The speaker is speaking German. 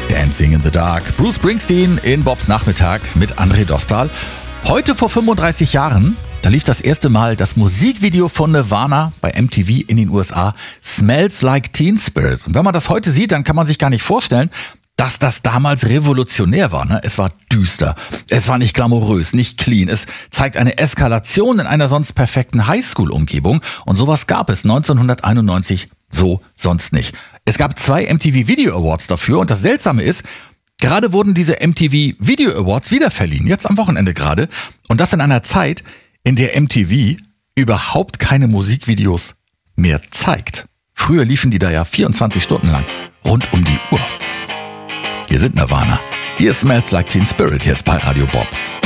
Dancing in the Dark. Bruce Springsteen in Bobs Nachmittag mit André Dostal. Heute vor 35 Jahren, da lief das erste Mal das Musikvideo von Nirvana bei MTV in den USA, Smells Like Teen Spirit. Und wenn man das heute sieht, dann kann man sich gar nicht vorstellen, dass das damals revolutionär war. Ne? Es war düster, es war nicht glamourös, nicht clean. Es zeigt eine Eskalation in einer sonst perfekten Highschool-Umgebung. Und sowas gab es 1991 so sonst nicht. Es gab 2 MTV Video Awards dafür. Und das Seltsame ist, gerade wurden diese MTV Video Awards wieder verliehen. Jetzt am Wochenende gerade. Und das in einer Zeit, in der MTV überhaupt keine Musikvideos mehr zeigt. Früher liefen die da ja 24 Stunden lang, rund um die Uhr. Hier sind Nirvana. Hier ist Smells Like Teen Spirit jetzt bei Radio Bob.